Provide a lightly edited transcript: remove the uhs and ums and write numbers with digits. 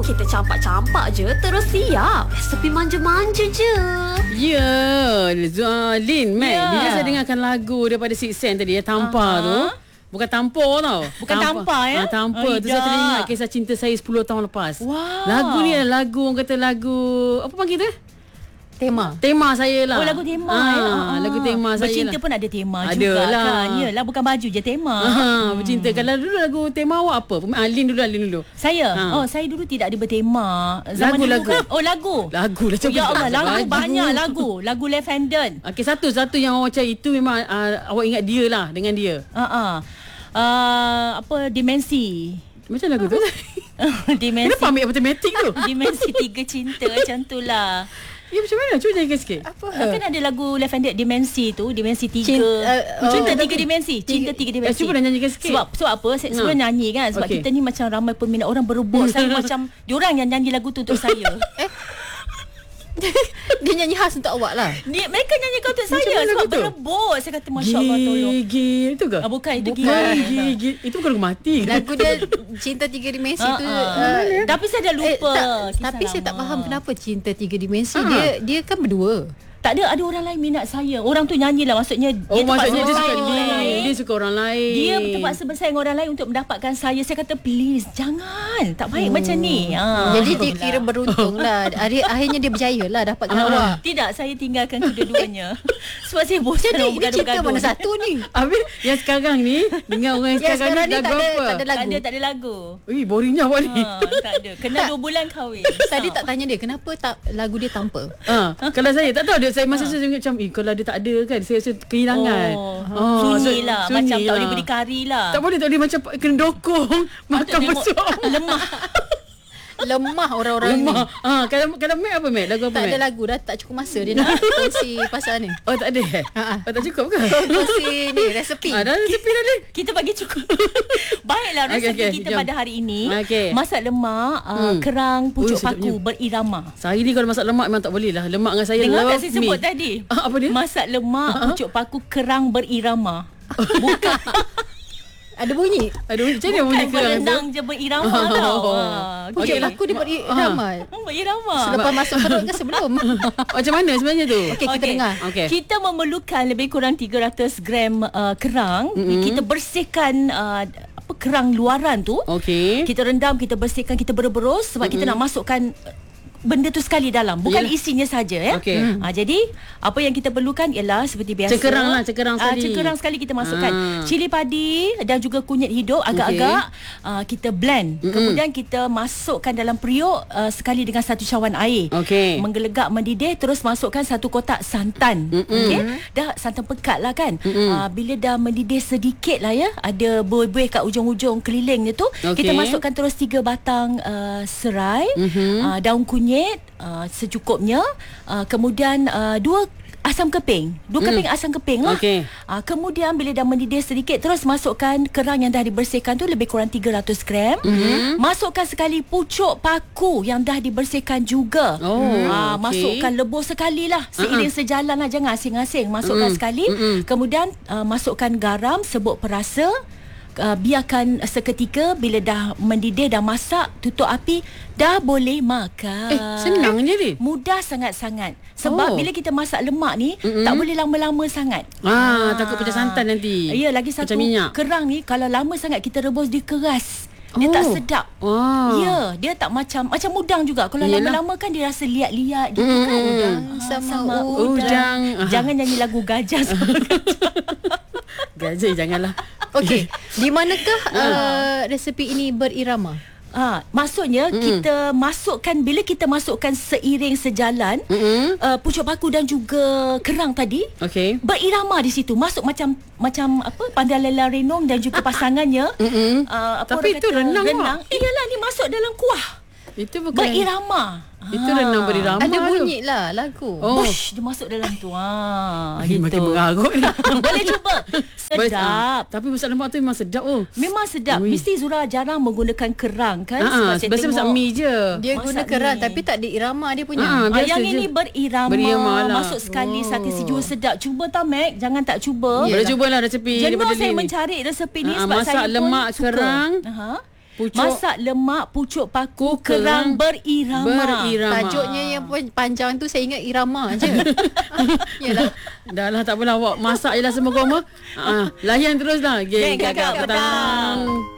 kita campak-campak je terus siap. Resepi manja-manja je. Ya, Lin, Mac, bila saya dengarkan lagu daripada Six Sense tadi, Tampar tu. Bukan tampar tau. Bukan tampar ya? Tampar tu saya teringat kisah cinta saya 10 tahun lepas. Wow. Lagu ni adalah lagu, orang kata lagu, apa panggil tu? Tema saya lah. Oh, lagu tema. Lagu tema saya Bercinta lah. pun ada tema Ada juga lah. kan. Yalah, bukan baju je tema. Bercinta. Kalau dulu lagu tema awak apa? Lin dulu. Saya? Saya dulu tidak ada bertema. Zaman Lagu. dulu. Oh, lagu. Lagu lah. Ya Allah, lagu banyak lagu. Lagu Left Handed. Okey, satu yang awak cari itu memang awak ingat dia lah dengan dia. Apa Dimensi. Macam lagu tu? Dimensi. Kenapa ambil matematik tu? Dimensi 3 cinta macam tu lah. Ya, macam mana? Cuba jangan sikit. Kan ada lagu Left Handed Dimensi tu, Dimensi 3. Cinta 3 dimensi. Cinta 3 dimensi. Cuba dah nyanyikan sikit. Sebab apa? Saya sebenarnya nyanyi kan. Sebab kita ni macam ramai peminat, orang berebut. Saya macam diorang yang nyanyi lagu tu untuk saya. Dia nyanyi khas untuk awak lah. Mereka nyanyikan untuk saya sebab berebut. Saya kata Masya Allah, tolong. Gigi itu ke? Bukan, itu Gigi. Itu bukan lagu mati. Lagu dia Cinta 3 Dimensi tu. Tapi saya dah lupa. Tapi saya tak faham kenapa Cinta 3 Dimensi. Dia kan berdua. Tak ada orang lain minat saya. Orang tu nyanyilah, maksudnya dia maksudnya dia suka lain. dia suka orang lain. Dia terpaksa bersaing dengan orang lain untuk mendapatkan saya. Saya kata please jangan. Tak baik macam ni. Jadi dia kira beruntung lah. Akhirnya dia berjaya lah dapatkan awak. Tidak, saya tinggalkan kedua-duanya. Sebab saya bosan Jadi dia cinta mana satu ni? Habis yang sekarang ni dengan orang yang sekarang ni lagu apa? Tak ada lagu. Tak ada lagu. Ui, boringnya awak ni. Tak ada. Kena 2 bulan kahwin. Tadi tak tanya dia kenapa lagu dia tanpa. Kalau saya tak tahu dia, saya masa saya ingat macam kalau dia tak ada kan saya rasa kehilangan. Sunyi lah. Macam tak boleh berdikari lah. Tak boleh boleh macam kena dokong makan besar. Lemah orang-orang ni. Kalau Mac apa Mac? Lagu apa Tak Mac? ada lagu dah. Tak cukup masa dia nak kongsi pasal ni. Oh tak ada. Tak cukup ke? Kongsi ni resepi. Dah resepi dah ni. Kita bagi cukup. Baiklah, resepi kita jom. pada hari ini. Okey. Masak lemak kerang pucuk paku berirama. Sehari ni kalau masak lemak memang tak boleh lah. Lemak dengan saya Dengar love tak saya sebut me. tadi? Apa dia? Masak lemak pucuk paku kerang berirama. Bukan Ada bunyi. Macam mana bunyi kerang tu? berenang je berirama tau. Pucuk paku dia berirama. Berirama. Selepas masuk perut ke sebelum? Macam mana sebenarnya tu? Okey, kita dengar. Okey. Kita memerlukan lebih kurang 300 gram kerang. Kita bersihkan kerang luaran tu. Okey. Kita rendam, kita bersihkan, kita berus sebab kita nak masukkan benda tu sekali dalam, bukan isinya saja ya. Okey. Jadi apa yang kita perlukan ialah seperti biasa Cekerang sekali. Cekerang sekali kita masukkan cili padi dan juga kunyit hidup agak-agak kita blend. Kemudian kita masukkan dalam periuk sekali dengan 1 cawan air. Okey. Menggelegak mendidih, terus masukkan 1 kotak santan. Okey. Dah santan pekat lah kan. Bila dah mendidih sedikit lah ya, ada buih-buih kat ujung-ujung kelilingnya tu, kita masukkan terus 3 batang serai, daun kunyit secukupnya, kemudian 2 asam keping. 2 keping asam keping lah. Okey. Kemudian bila dah mendidih sedikit, terus masukkan kerang yang dah dibersihkan tu lebih kurang 300 gram. Masukkan sekali pucuk paku yang dah dibersihkan juga. Masukkan lebur sekali lah, seiring sejalan lah, jangan asing-asing. Masukkan sekali. Kemudian masukkan garam, serbuk perasa. Biarkan seketika. Bila dah mendidih, dah masak, tutup api, dah boleh makan. Senang je ni. Mudah sangat-sangat. Sebab bila kita masak lemak ni, tak boleh lama-lama sangat. Takut pecah santan nanti. Ya, lagi satu, macam minyak. kerang ni kalau lama sangat kita rebus, dia keras. Dia tak sedap. Ya, dia tak macam udang juga. Kalau lama-lama kan dia rasa liat-liat gitu kan. Sama udang. Jangan nyanyi lagu gajah sama gajah. Gajah janganlah. Okey, di manakah resepi ini berirama? Maksudnya kita masukkan, bila kita masukkan seiring sejalan pucuk paku dan juga kerang tadi, berirama di situ. Masuk macam apa, Pandalela Renong dan juga pasangannya. Tapi itu renang. Iyalah, ni masuk dalam kuah. Itu bukan berirama. Itu renang berirama. Ada bunyi lah lagu. Bush, dia masuk dalam tu. Gitu. Makin mengarut ni. Boleh cuba. Sedap. Tapi masak lemak tu memang sedap. Memang sedap. Mesti Zura jarang menggunakan kerang kan. Biasa masak mie je. Dia guna kerang tapi tak ada irama dia punya. Yang ini berirama lah. masuk sekali satu sejuk sedap. Cuba tak Mac? Jangan tak cuba. Boleh cubalah resepi. Jenuh saya mencari resepi ni sebab masak saya pun lemak suka. kerang. Masak lemak pucuk paku kerang berirama. Tajuknya yang panjang tu saya ingat irama je. Yalah. Dah lah, tak apalah, awak masak je lah semua koma. Layan terus lah. Geng Kakak Petang.